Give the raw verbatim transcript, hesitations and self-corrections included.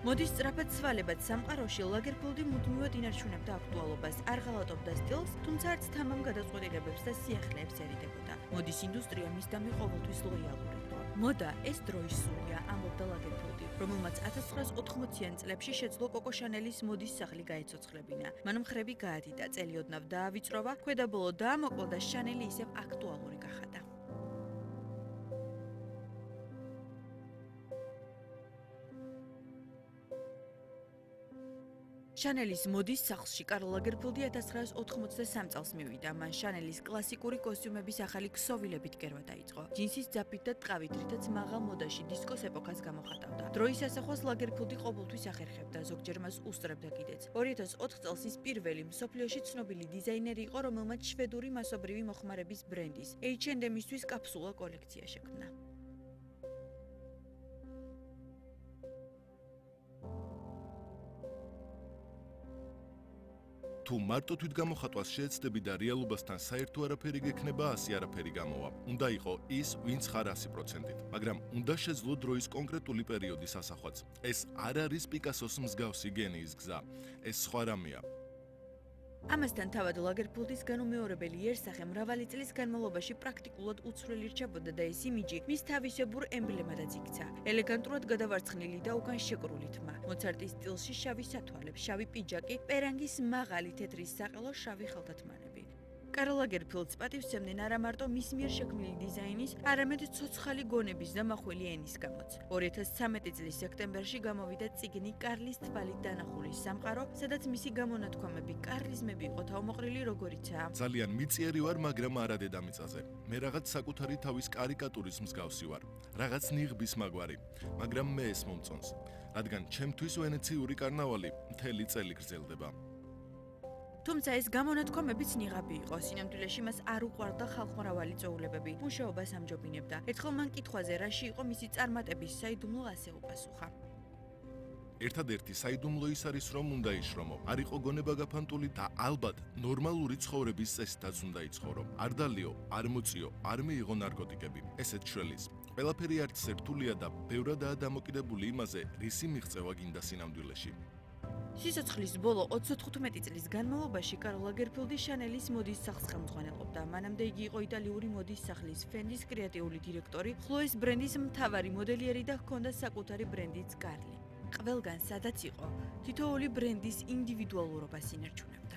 მოდის სწრაფად ცვალებად სამყაროში ლაგერფელდი მუდმივად ინარჩუნებდა აქტუალობას, არ ღალატობდა სტილს, თუმცა არც თამამ გადაწყვეტილებებს და სიახლეებს ერიდებოდა. მოდის ინდუსტრია მისდამი ყოველთვის ლოიალური იყო. მოდა ეს დროის სულია, ამბობდა ლაგერფელდი, რომელმაც ათას ცხრაას ოთხმოციან წლებში შეძლო კოკო შანელის მოდის სახლი გაეცოცხლებინა. მან მხრები გაადიდა, წელი ოდნავ დაავიწროვა, ქვედაბოლო დაამოკლა და შანელი ისევ აქტუალური გახადა. შანელის მოდის სახლში კარლ ლაგერფელდი ათას ცხრაას ოთხმოცდასამ წელს მივიდა. მან შანელის კლასიკური კოსტიუმების ახალი ქსოვილებით კერვა დაიწყო. ჯინსის ძაფით და ტყავით, რითაც მაღალ მოდაში დისკოს ეპოქას გამოხატავდა. დროის ასახვას ლაგერფელდი ყოველთვის ახერხებდა, ზოგჯერ მას უსწრებდა კიდეც. ორი ათას ოთხ წელს ის პირველი მსოფლიოში ცნობილი დიზაინერი იყო, რომელმაც შვედური მასობრივი მოხმარების ბრენდის ეიჩ ენდ ემისთვის კაფსულა კოლექცია შექმნა. თუ მარტო თვითგამოხატვას შეეცდები და რეალობასთან საერთო არაფერი გექნება, ასე არაფერი გამოვა. უნდა იყო ის, ვინც ხარ ასი პროცენტით, მაგრამ უნდა შეძლო დროის კონკრეტული პერიოდის ასახვაც. ეს არ არის პიკასოს მსგავსი გენიის გზა. ეს სხვა რამეა. ამასთან თავად ლაგერფელდის განუმეორებელი იერსახე მრავალი წლის განმავლობაში პრაქტიკულად უცვლელი რჩებოდა და ეს იმიჯი მის თავისებურ ემბლემადაც იქცა. ელეგანტურად გადავარცხნილი და უკან შეკრული თმა. მოცარტის სტილში შავი სათვალები, შავი პიჯაკი, პერანგის მაღალი თეთრი საყელო, შავი ხელთათმანები. კარლ ლაგერფელდს პატივსცემდნენ არა მარტო მის მიერ შექმნილი დიზაინის, არამედ ცოცხალი გონების და მახვილი ენის გამოც. ორი ათას ცხრამეტი წლის სექტემბერში გამოვიდა წიგნი კარლის თვალით დანახული სამყარო, სადაც მისი გამონათქვამები კარლიზმები იყო თავმოყრილი როგორიცაა. ძალიან მიწიერი ვარ, მაგრამ არა დედამიწაზე. მე რაღაც საკუთარი თავის კარიკატურის მსგავსი ვარ. რაღაც ნიღბის მაგვარი, მაგრამ მე ეს მომწონს, რადგან ჩემთვის ვენეციური კარნავალი მთელი წელი გრძელდება. თუმცა ეს გამონათქვამებიც ნიღაბი იყო. სინამდვილეში მას არ უყვარდა ხალხმრავალი წვეულებები. მუშაობას ამჯობინებდა. ერთხელ მან კითხვაზე, რაში იყო მისი წარმატების საიდუმლო, ასე უპასუხა. ერთადერთი საიდუმლო ის არის, რომ უნდა იშრომო. არ იყო გონება გაფანტული და ალბათ ნორმალური ცხოვრების წესითაც უნდა იცხოვრო. არ დალიო, არ მოწიო, არ მიიღო ნარკოტიკები. ესეც შველის. ყველაფერი არც ერთულია და ბევრადაა დამოკიდებული იმაზე, რისი მიღწევა გინდა სინამდვილეში. სიცოცხლის ბოლო ოცდათხუთმეტი წლის განმავლობაში კარლ ლაგერფელდი შანელის მოდის სახლს ხელმძღვანელობდა. მანამდე იგი იყო იტალიური მოდის სახლის ფენდის კრეატიული დირექტორი, ხლოეს ბრენდის მთავარი მოდელიერი და ჰქონდა საკუთარი ბრენდიც კარლი. ყველგან სადაც იყო, თითოეული ბრენდის ინდივიდუალურობას ინარჩუნებდა.